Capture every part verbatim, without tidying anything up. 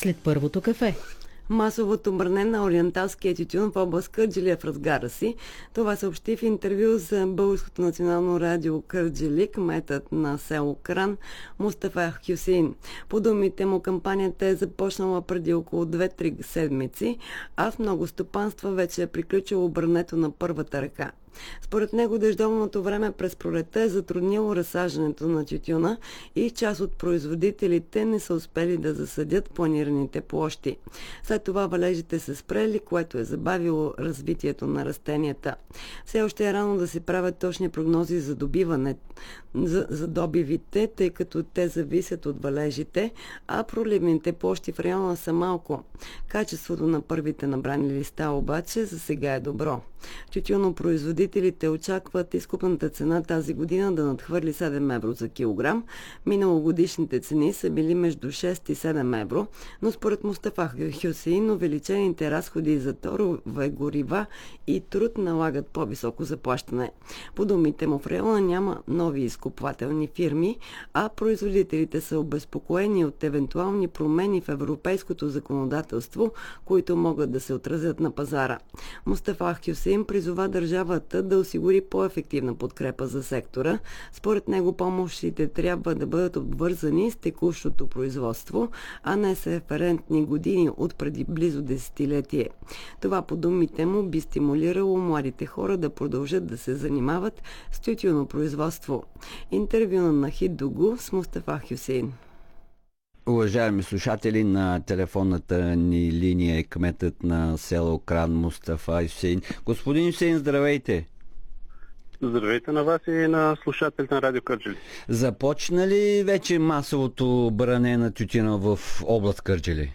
след първото кафе. Масовото бране на ориенталския тютюн в област Кърджали е в разгара си. Това съобщи в интервю за Българското национално радио Кърджали кметът на село Кран Мустафа Хюсеин. По думите му, кампанията е започнала преди около две-три седмици, а в много стопанства вече е приключило брането на първата ръка. Според него дъждовното време през пролета е затруднило разсаждането на тютюна и част от производителите не са успели да засадят планираните площи. След това валежите се спрели, което е забавило развитието на растенията. Все още е рано да се правят точни прогнози за добиване, за, за добивите, тъй като те зависят от валежите, а проливните площи в района са малко. Качеството на първите набрани листа обаче за сега е добро. Тютюнопроизводителите очакват изкупната цена тази година да надхвърли седем евро за килограм. Миналогодишните цени са били между шест и седем евро, но според Мустафа Хюсеин увеличените разходи за торове, горива и труд налагат по-високо заплащане. По думите му, в района няма нови изкупвателни фирми, а производителите са обезпокоени от евентуални промени в европейското законодателство, които могат да се отразят на пазара. Мустафа Хюсеин призова държавата да осигури по-ефективна подкрепа за сектора. Според него помощите трябва да бъдат обвързани с текущото производство, а не с референтни години от преди близо десетилетие. Това, по думите му, би стимулирало младите хора да продължат да се занимават с тютюнопроизводство. Интервю на Нахид Дугу с Мустафа Хюсеин. Уважаеми слушатели, на телефонната ни линия е кметът на село Кран Мустафа Хюсеин. Господин Хюсеин, здравейте! Здравейте на вас и на слушателите на Радио Кърджали. Започна ли вече масовото бране на тютюна в област Кърджали?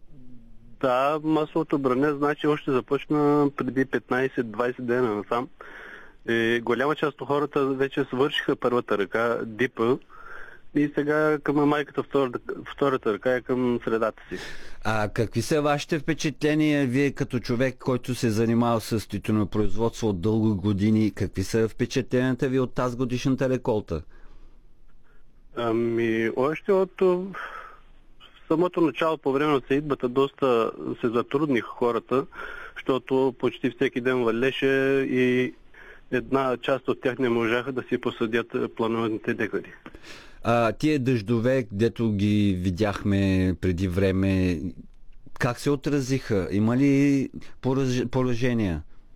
Да, масовото бране, значи, още започна преди петнайсет-двайсет дена насам. И голяма част от хората вече свършиха първата ръка, дипа, и сега към майката втората, втората ръка е към средата си. А какви са вашите впечатления, вие като човек, който се занимава с тютюнопроизводство от дълго години, какви са впечатленията ви от тази годишната реколта? Ами, още от самото начало, по време на сеитбата, доста се затрудниха хората, защото почти всеки ден валеше и една част от тях не можаха да си посадят планованите декари. А, тия дъждове, дето ги видяхме преди време, как се отразиха? Има ли поражения?